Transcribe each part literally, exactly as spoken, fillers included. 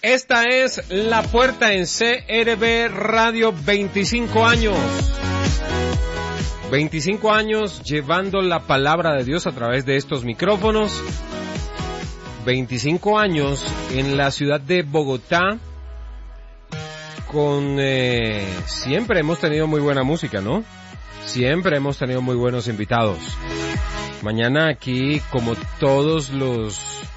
Esta es La Puerta en C R B Radio, veinticinco años. veinticinco años llevando la palabra de Dios a través de estos micrófonos. veinticinco años en la ciudad de Bogotá. Con eh, siempre hemos tenido muy buena música, ¿no? Siempre hemos tenido muy buenos invitados. Mañana aquí, como todos los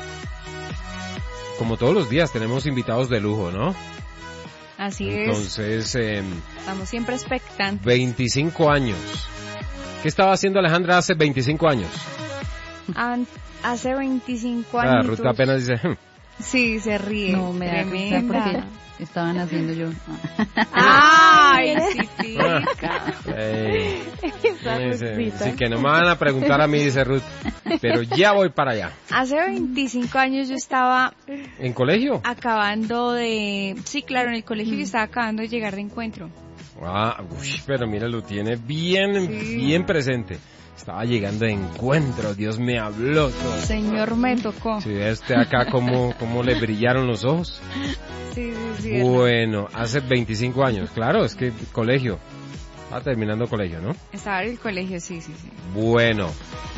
como todos los días, tenemos invitados de lujo, ¿no? Así Entonces, es. Eh, Estamos siempre expectantes. veinticinco años. ¿Qué estaba haciendo Alejandra hace veinticinco años? An- hace veinticinco Ah, años. Ruth apenas dice... "Hmm". Sí, se ríe. No, me da risa porque estaban haciendo yo. ¡Ay, sí, sí! Eh, Esa dice, Rosita. sí, que no me van a preguntar a mí, dice Ruth, pero ya voy para allá. Hace veinticinco años yo estaba ¿En colegio? acabando de... Sí, claro, en el colegio yo estaba acabando de llegar de encuentro. Ah, uy, pero mira, lo tiene bien, Sí. bien presente. Estaba llegando de encuentro, Dios me habló todo. Señor, me tocó. Si ve este acá cómo, cómo le brillaron los ojos. Sí, sí, sí. Bueno, hace veinticinco años, claro, es que colegio. Estaba terminando colegio, ¿no? Estaba en el colegio, sí, sí, sí. Bueno.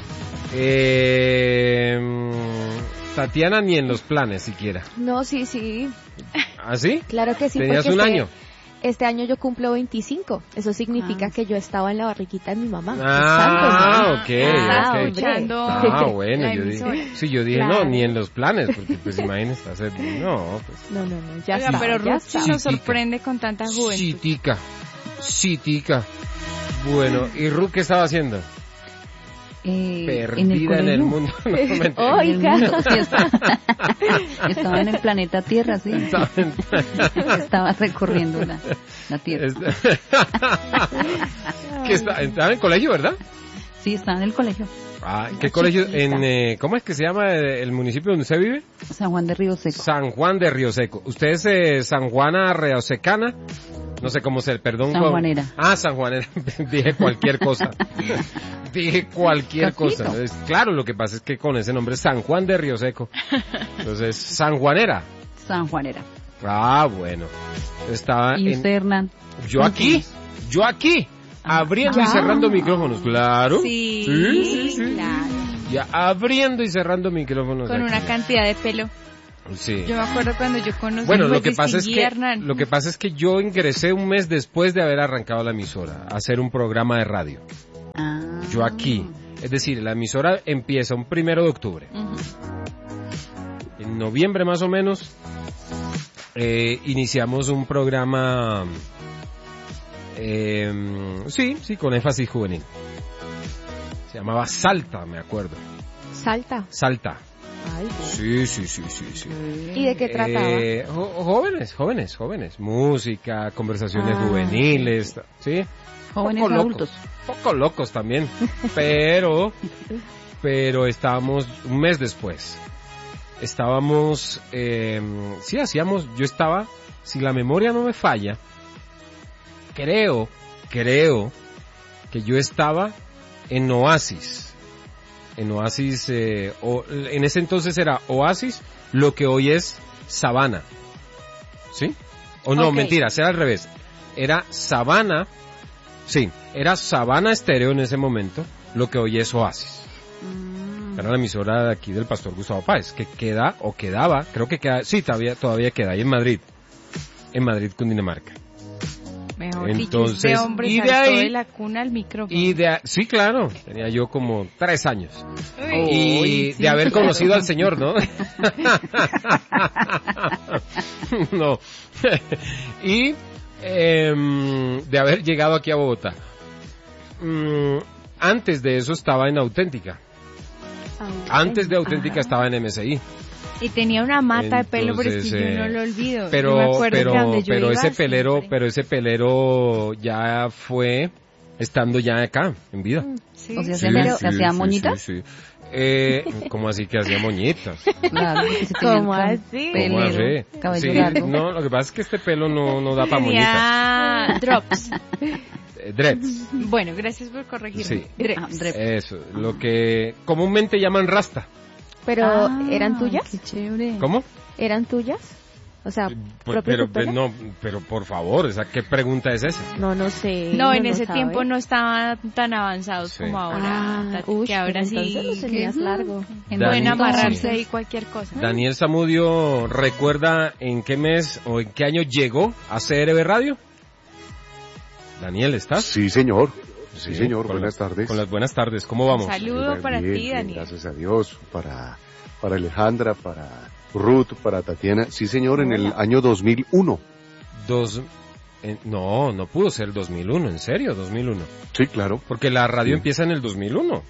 Eh, Tatiana ni en los planes siquiera. No, sí, sí. ¿Ah, sí? Claro que sí. ¿Tenías porque un este, año? Este año yo cumplo veinticinco. Eso significa Ah. que yo estaba en la barriguita de mi mamá. Ah, ok, Ah, ok. escuchando Ah, bueno, la yo dije, emisora. sí, yo dije, Claro. no, ni en los planes, porque pues imagínese, hacer, no, pues. No, no, no, ya Oiga, está. pero ya Ruth está. sí nos Chitica. sorprende con tanta juventud. Citica, citica. Bueno, ¿y Ruth qué estaba haciendo? Eh, Perdida en el colegio. en el mundo. No, mentira. En el Oiga. mundo, sí, estaba, estaba en el planeta Tierra, sí. Estaba en- Estaba recorriendo la, la Tierra. Este- ¿Qué está? ¿Estaba en el colegio, verdad? Sí, estaba en el colegio. Ah, ¿qué colegio? En, eh, ¿cómo es que se llama el municipio donde usted vive? San Juan de Río Seco. San Juan de Río Seco. ¿Usted es eh, San Juana Reosecana? No sé cómo ser, perdón. San ¿cómo? Juanera. Ah, San Juanera. Dije cualquier cosa. Dije cualquier Casito. cosa. Es, claro, lo que pasa es que con ese nombre es San Juan de Río Seco. Entonces, San Juanera. San Juanera. Ah, bueno. Estaba ¿Y en... usted, Hernán? Yo aquí, yo aquí, abriendo y Ah. cerrando micrófonos, claro. Sí, Sí, sí, sí. claro. Ya abriendo y cerrando micrófonos. Con aquí. una cantidad de pelo. Sí. Yo me acuerdo cuando yo conocí Bueno, pues, lo que pasa es distinguí que a Hernán. lo que pasa es que yo ingresé un mes después de haber arrancado la emisora a hacer un programa de radio. Ah. Yo aquí, es decir, la emisora empieza un primero de octubre. Ujú. En noviembre más o menos eh, iniciamos un programa, eh, sí, sí, con énfasis juvenil. Se llamaba Salta, me acuerdo. Salta. Salta. Ay, Sí, sí, sí, sí, sí. ¿y de qué trataba? Eh, jo- jóvenes, jóvenes, jóvenes. Música, conversaciones Ah, juveniles, ¿sí? Jóvenes Poco adultos. locos, poco locos también, pero, pero estábamos un mes después. Estábamos, eh, sí, hacíamos, yo estaba, si la memoria no me falla, creo, creo que yo estaba en Oasis. En Oasis, eh, o, en ese entonces era Oasis, lo que hoy es Sabana. ¿Sí? O no, Ok. mentira, era al revés. Era Sabana, sí, era Sabana Estéreo en ese momento, lo que hoy es Oasis. Mm. Era la emisora de aquí del Pastor Gustavo Páez, que queda, o quedaba, creo que queda, sí, todavía, todavía queda ahí en Madrid. En Madrid, Cundinamarca. Mejor dicho, Entonces, este hombre y de saltó ahí- de la cuna al micrófono. Y de, sí, claro, tenía yo como tres años. Uy. Y Uy, sí, de haber claro. conocido al Señor, ¿no? No. Y em, de haber llegado aquí a Bogotá. Mm, antes de eso estaba en Auténtica. Antes de Auténtica estaba en M S I. Y tenía una mata de pelo, pero es Entonces, que yo no eh, lo olvido. Yo Pero, me acuerdo pero, que a donde yo pero iba ese pelero, siempre. pero ese pelero ya fue estando ya acá, en vida. Sí. O sea, Sí, ¿se me- sí, se hacía sí, moñitas? sí, sí. Eh, ¿cómo así que hacía moñitas? Claro, porque se tenía ¿Cómo el así? pelero, ¿Cómo así? cabello Sí, largo. no, lo que pasa es que este pelo no, no da para moñitas. Tenía drops. Eh, dreads. Bueno, gracias por corregirme. Sí. Dreads. Ah, drep. Eso, lo que comúnmente llaman rasta. Pero, Ah, ¿eran tuyas? Qué chévere. ¿Cómo? ¿Eran tuyas? O sea, Pues, propio pero, tu pelo. no, pero por favor, esa, ¿qué pregunta es esa? No, no sé. No, en uno ese sabe. tiempo no estaban tan avanzados Sí. como ahora. Ah, Tati, uy, que ahora sí. entonces los tenías que, largo. En Dani- pueden ese amarrarse entonces. ahí cualquier cosa. Daniel Zamudio, ¿recuerda en qué mes o en qué año llegó a C R B Radio? Daniel, ¿estás? Sí, señor. Sí, señor. con Buenas la- tardes. Con las buenas tardes, ¿cómo vamos? Un saludo Bien, para bien, ti, bien, Daniel. Gracias a Dios. Para, para Alejandra, para Ruth, para Tatiana. Sí, señor, en el año dos mil uno. Dos, eh, no, no pudo ser dos mil uno, ¿en serio? dos mil uno. Sí, claro. Porque la radio Sí. empieza en el dos mil uno.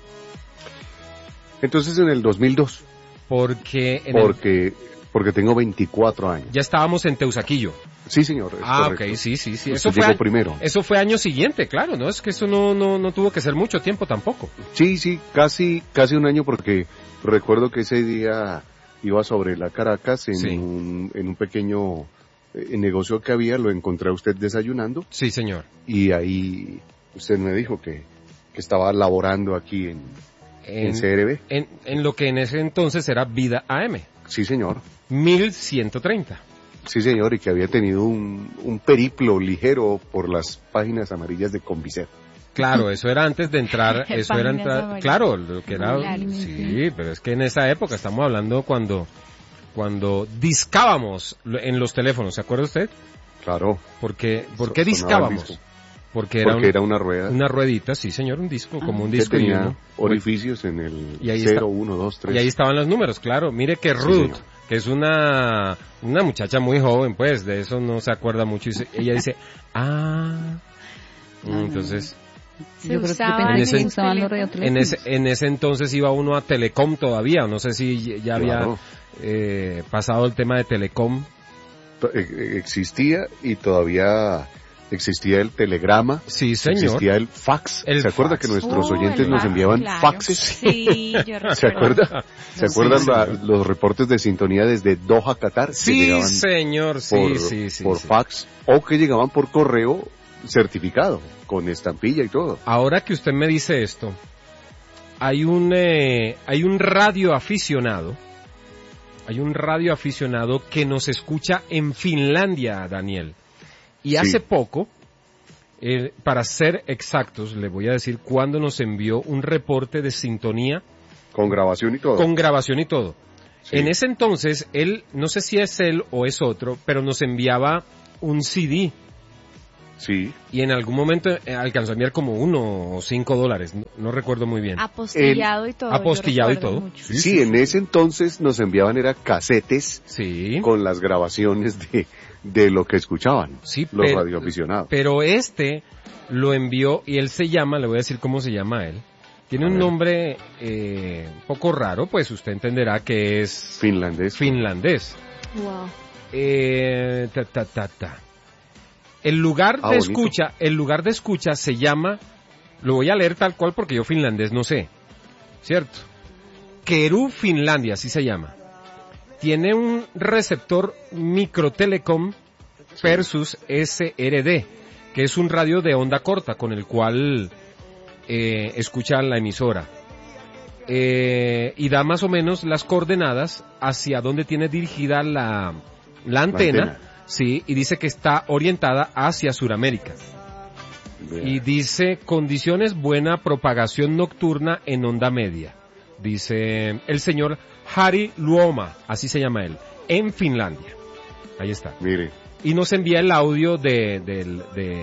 Entonces en el dos mil dos. Porque, en el- Porque, porque tengo veinticuatro años. ya estábamos en Teusaquillo. Sí, señor. es Ah, correcto. ok, sí, sí, sí. Usted Eso fue, llegó a- primero. eso fue año siguiente, claro, ¿no? Es que eso no, no, no tuvo que ser mucho tiempo tampoco. Sí, sí, casi, casi un año porque recuerdo que ese día iba sobre la Caracas en, Sí. un, en un pequeño eh, negocio que había, lo encontré a usted desayunando Sí, señor. y ahí usted me dijo que, que estaba laborando aquí en, en C R B. en, en lo que en ese entonces era Vida A M, Sí, señor. mil ciento treinta. Sí, señor, y que había tenido un, un periplo ligero por las páginas amarillas de Convicer. Claro, eso era antes de entrar, eso era Páginas entrar, amarillas. claro, lo que era, Claro. sí, pero es que en esa época estamos hablando cuando, cuando discábamos lo- en los teléfonos, ¿se acuerda usted? Claro. Porque, ¿por So- qué sonaba el discábamos? disco. Porque era, Porque un- era una rueda una ruedita, sí señor, un disco, como un que disco y tenía uno. orificios en el Y ahí está. cero, uno, dos, tres. Y ahí estaban los números, claro. Mire que Ruth, señor. que es una, una muchacha muy joven, pues, de eso no se acuerda mucho. Y se- ella dice, ah, no, entonces, Se Yo creo que usaban pensé en que ese- se usaban los en radioteléfonos. ese, en ese entonces iba uno a Telecom todavía, no sé si ya había Claro. eh, pasado el tema de Telecom. To- eh, eh, Existía y todavía existía el telegrama. Sí, señor. Existía el fax. El ¿Se acuerda fax. que nuestros Oh, oyentes el nos fax, enviaban claro. faxes? Sí, yo recuerdo. ¿Se acuerda? ¿Se Sí, acuerdan la- señor. los reportes de sintonía desde Doha, Qatar? que Sí, llegaban señor, sí, por, sí, sí. por sí. fax o que llegaban por correo certificado, con estampilla y todo. Ahora que usted me dice esto, hay un, eh, hay un radio aficionado, hay un radio aficionado que nos escucha en Finlandia, Daniel. Y Sí. hace poco, eh, para ser exactos, le voy a decir cuándo nos envió un reporte de sintonía Con grabación y todo. con grabación y todo. Sí. En ese entonces, él, no sé si es él o es otro, pero nos enviaba un C D. Sí. Y en algún momento eh, alcanzó a enviar como uno o cinco dólares, no, no recuerdo muy bien. Apostillado y todo. yo Apostillado y recuerdo todo. mucho. Sí, en ese entonces nos enviaban era casetes Sí, con las grabaciones de, de lo que escuchaban sí, los pero, radioaficionados. pero este lo envió y él se llama, le voy a decir cómo se llama él. Tiene A un ver. nombre eh, un poco raro, pues usted entenderá que es Finlandés. finlandés. Wow. Eh, ta, ta, ta, ta. El lugar Ah, de bonito. escucha, el lugar de escucha se llama, lo voy a leer tal cual porque yo finlandés no sé, ¿cierto? Keru, Finlandia, así se llama. Tiene un receptor microtelecom versus S R D, que es un radio de onda corta con el cual eh, escucha la emisora. Eh, y da más o menos las coordenadas hacia donde tiene dirigida la, la antena. antena. Sí, y dice que está orientada hacia Sudamérica. Vea. Y dice condiciones buena propagación nocturna en onda media. Dice el señor Harry Luoma, así se llama él, en Finlandia. Ahí está. Mire, Y nos envía el audio de, del- de,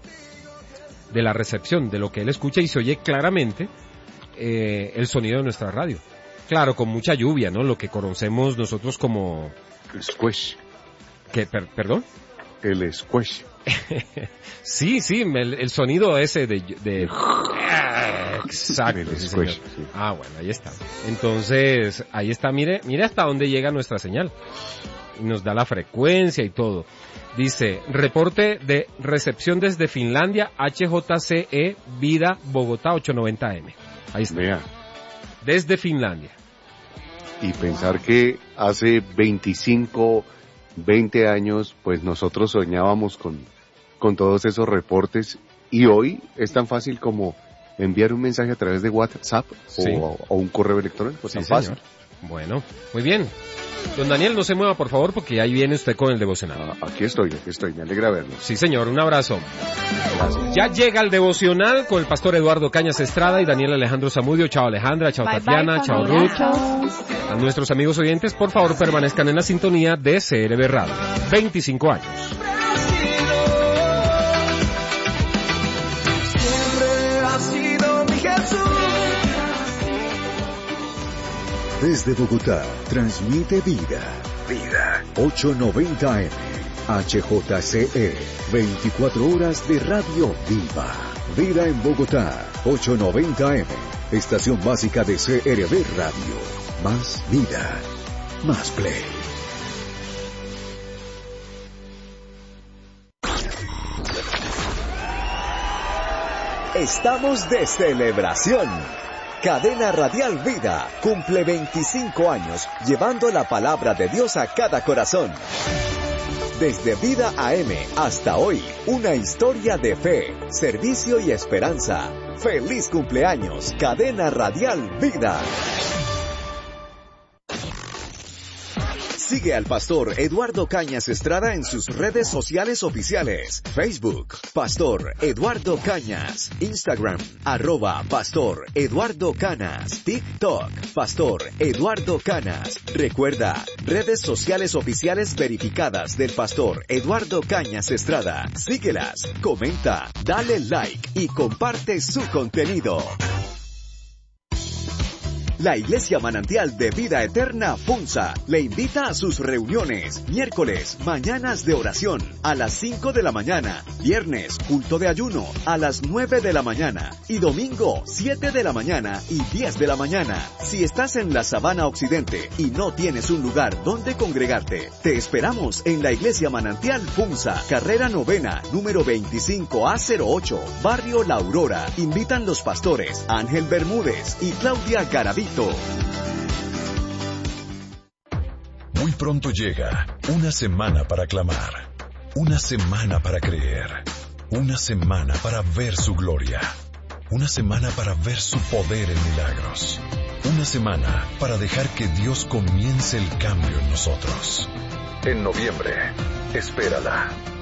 de la recepción, de lo que él escucha y se oye claramente eh, el sonido de nuestra radio. Claro, con mucha lluvia, ¿no? Lo que conocemos nosotros como... el squish. ¿Qué? Per- ¿Perdón? El squish. Sí, sí, el, el sonido ese de... de... Exacto, El sí, squish, señor. sí. Ah, bueno, ahí está. Entonces, ahí está, mire, mire hasta dónde llega nuestra señal. Y nos da la frecuencia y todo. Dice, reporte de recepción desde Finlandia, H J C E, Vida, Bogotá, ochocientos noventa A M. Ahí está, Vea. desde Finlandia. Y pensar que hace veinticinco, veinte años, pues nosotros soñábamos con, con todos esos reportes y hoy es tan fácil como enviar un mensaje a través de WhatsApp Sí. o, o un correo electrónico, Sí, tan señor. fácil. Bueno, muy bien. Don Daniel, no se mueva, por favor, porque ahí viene usted con el devocional. Ah, aquí estoy, aquí estoy, me alegra verlo. Sí, señor, un abrazo. Gracias. Ya llega el devocional con el pastor Eduardo Cañas Estrada y Daniel Alejandro Zamudio. Chao Alejandra, chao Bye, Tatiana, bye, chao familia. Ruth. A nuestros amigos oyentes, por favor, permanezcan en la sintonía de C R B Radio. veinticinco años. Desde Bogotá, transmite Vida. Vida. ochocientos noventa M. H J C E. veinticuatro horas de radio viva. Vida en Bogotá. ochocientos noventa M. Estación básica de C R B Radio. Más vida. Más play. Estamos de celebración. Cadena Radial Vida cumple veinticinco años llevando la palabra de Dios a cada corazón. Desde Vida A M hasta hoy, una historia de fe, servicio y esperanza. ¡Feliz cumpleaños, Cadena Radial Vida! Sigue al pastor Eduardo Cañas Estrada en sus redes sociales oficiales. Facebook, Pastor Eduardo Cañas. Instagram, arroba Pastor Eduardo Canas. TikTok, Pastor Eduardo Canas. Recuerda, redes sociales oficiales verificadas del pastor Eduardo Cañas Estrada. Síguelas, comenta, dale like y comparte su contenido. La Iglesia Manantial de Vida Eterna Funza le invita a sus reuniones, miércoles, mañanas de oración, a las cinco de la mañana, viernes, culto de ayuno, a las nueve de la mañana, y domingo, siete de la mañana y diez de la mañana. Si estás en la Sabana Occidente y no tienes un lugar donde congregarte, te esperamos en la Iglesia Manantial Funza, carrera novena, número veinticinco A cero ocho, Barrio La Aurora. Invitan los pastores Ángel Bermúdez y Claudia Garavito. Muy pronto llega una semana para clamar, una semana para creer, una semana para ver su gloria, una semana para ver su poder en milagros, una semana para dejar que Dios comience el cambio en nosotros. En noviembre, espérala.